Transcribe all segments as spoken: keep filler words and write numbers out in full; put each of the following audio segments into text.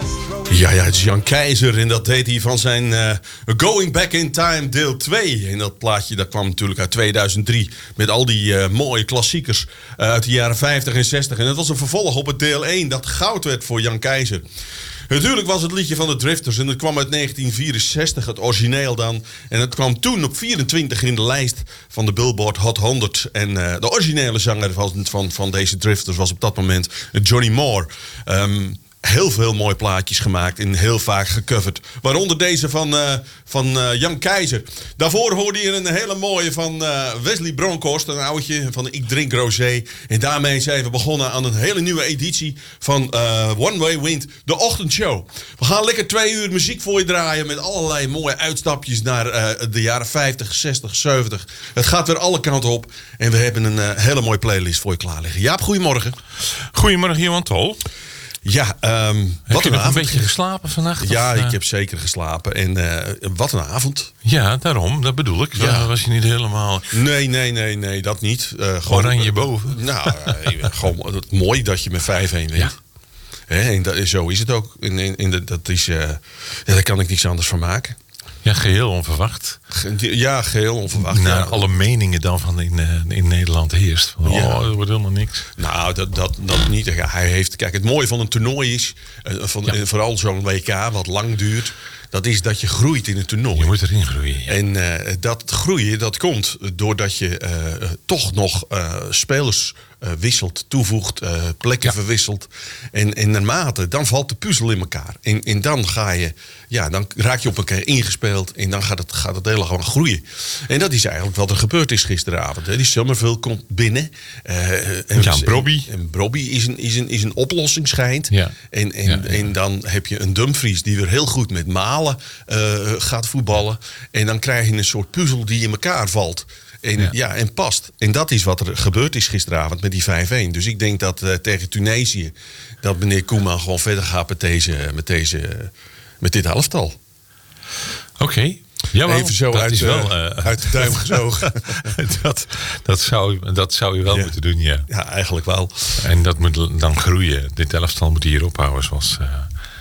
Ja, ja, het is Jan Keizer en dat deed hij van zijn uh, Going Back in Time deel twee. En dat plaatje dat kwam natuurlijk uit tweeduizend drie met al die uh, mooie klassiekers uh, uit de jaren vijftig en zestig. En dat was een vervolg op het deel één dat goud werd voor Jan Keizer. Natuurlijk was het liedje van de Drifters en het kwam uit negentien vierenzestig, het origineel dan. En het kwam toen op vierentwintig in de lijst van de Billboard Hot honderd. En uh, de originele zanger van, van, van deze Drifters was op dat moment Johnny Moore. Um, Heel veel mooie plaatjes gemaakt en heel vaak gecoverd. Waaronder deze van, uh, van uh, Jan Keizer. Daarvoor hoorde je een hele mooie van uh, Wesley Bronkhorst. Een oudje van Ik Drink Rosé. En daarmee zijn we begonnen aan een hele nieuwe editie van uh, One Way Wind, de ochtendshow. We gaan lekker twee uur muziek voor je draaien met allerlei mooie uitstapjes naar uh, de jaren vijftig, zestig, zeventig. Het gaat weer alle kanten op. En we hebben een uh, hele mooie playlist voor je klaar liggen. Jaap, goedemorgen. Goedemorgen, Johan Tol. Ja, um, heb wat je een nog avond. een beetje geslapen vannacht? Ja, of, uh... ik heb zeker geslapen. En uh, wat een avond. Ja, daarom. Dat bedoel ik. Ja. Uh, was je niet helemaal... Nee, nee, nee, nee, dat niet. Uh, gewoon, Oranje boven? Nou, uh, gewoon het, mooi dat je met vijf-een wint. Ja. He, en dat, zo is het ook. In, in, in de, dat is, uh, ja, daar kan ik niks anders van maken. Ja, geheel onverwacht. Ja, geheel onverwacht. Naar ja. alle meningen dan van in, uh, in Nederland heerst. Oh, ja. Dat wordt helemaal niks. Nou, dat, dat, dat niet. Ja, hij heeft, kijk, het mooie van een toernooi is, uh, van, ja. uh, vooral zo'n W K wat lang duurt, dat is dat je groeit in het toernooi. Je moet erin groeien. Ja. En uh, dat groeien, dat komt doordat je uh, toch nog uh, spelers uh, wisselt, toevoegt, uh, plekken ja. verwisselt. En, en naarmate, dan valt de puzzel in elkaar. En, en dan ga je, ja, dan raak je op elkaar ingespeeld en dan gaat het, gaat het hele gewoon groeien. En dat is eigenlijk wat er gebeurd is gisteravond. Hè. Die Summerville komt binnen. Uh, en ja, Brobby. En, en Brobby is een, is, een, is een oplossing, schijnt. Ja. En, en, ja, ja. en dan heb je een Dumfries die weer heel goed met Malen uh, gaat voetballen. En dan krijg je een soort puzzel die in elkaar valt. En, ja. Ja, en past. En dat is wat er gebeurd is gisteravond met die vijf-een. Dus ik denk dat uh, tegen Tunesië, dat meneer Koeman gewoon verder gaat met, deze, met, deze, met dit elftal. Oké. Okay. Jawel, even zo dat uit, is wel, uh, uit de duim gezogen. dat, dat, zou, dat zou je wel ja. moeten doen, ja. Ja, eigenlijk wel. En dat moet dan groeien. Dit elftal moet hier ophouden, zoals uh,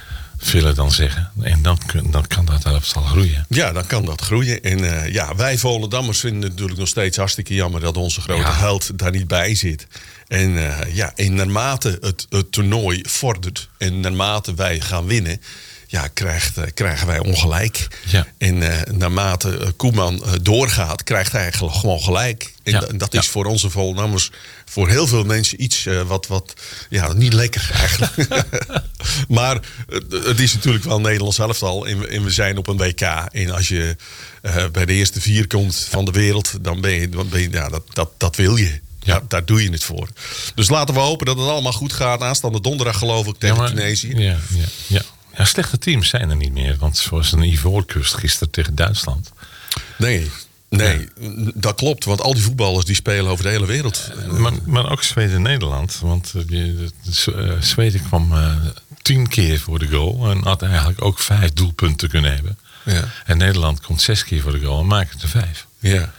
velen dan zeggen. En dan, dan kan dat elftal groeien. Ja, dan kan dat groeien. En uh, ja, wij Volendammers vinden het natuurlijk nog steeds hartstikke jammer dat onze grote ja. held daar niet bij zit. En, uh, ja, en naarmate het, het toernooi vordert en naarmate wij gaan winnen, ja, krijgt, uh, krijgen wij ongelijk. Ja. En uh, naarmate uh, Koeman uh, doorgaat, krijgt hij gewoon gelijk. En, ja. d- en dat is ja. voor onze Volendammers, voor heel veel mensen iets uh, wat, wat ja, niet lekker eigenlijk. Maar uh, het is natuurlijk wel Nederlands elftal en we, en we zijn op een W K. En als je uh, bij de eerste vier komt van de wereld, dan ben je, dan ben je ja, dat, dat, dat wil je. Ja, daar doe je het voor. Dus laten we hopen dat het allemaal goed gaat. Aanstaande donderdag geloof ik tegen ja, maar, Tunesië. Ja, ja, ja. Ja, slechte teams zijn er niet meer. Want zoals een Ivoorkust gisteren tegen Duitsland. Nee, nee ja. dat klopt. Want al die voetballers die spelen over de hele wereld. Uh, maar, maar ook Zweden en Nederland. Want uh, Zweden kwam uh, tien keer voor de goal. En had eigenlijk ook vijf doelpunten kunnen hebben. Ja. En Nederland komt zes keer voor de goal en maakt het er vijf. Ja.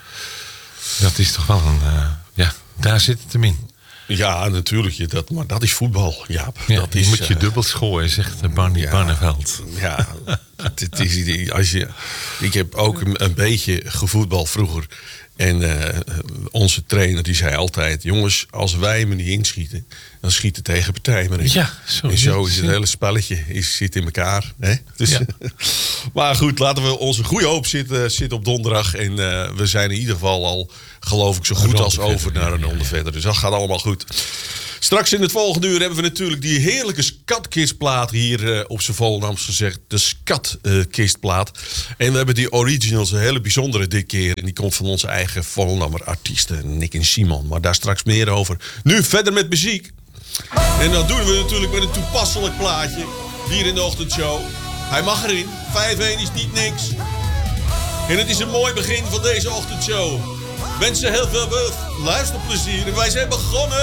Dat is toch wel een... Uh, ja, daar zit het hem in. Ja, natuurlijk. Dat, maar dat is voetbal, Jaap. Ja, dat je is, moet je uh, dubbel gooien, zegt Barney ja, Barneveld. Ja, het is, als je, ik heb ook een, een beetje gevoetbal vroeger. En uh, onze trainer die zei altijd, jongens, als wij me niet inschieten, dan schiet de tegenpartij maar in. Ja, zo, en zo is het hele spelletje is, zit in elkaar. Hè? Dus, ja. Maar goed, laten we onze goede hoop zitten, zitten op donderdag. En uh, we zijn in ieder geval al, geloof ik, zo goed als over naar een ronde verder. Dus dat gaat allemaal goed. Straks in het volgende uur hebben we natuurlijk die heerlijke skatkistplaat hier uh, op z'n Volendams gezegd. De skatkistplaat. Uh, en we hebben die originals, een hele bijzondere dit keer. En die komt van onze eigen Volendammer artiesten, Nick en Simon. Maar daar straks meer over. Nu verder met muziek. En dat doen we natuurlijk met een toepasselijk plaatje. Hier in de ochtendshow. Hij mag erin. vijf-een is niet niks. En het is een mooi begin van deze ochtendshow. Wensen heel veel luisterplezier. En wij zijn begonnen.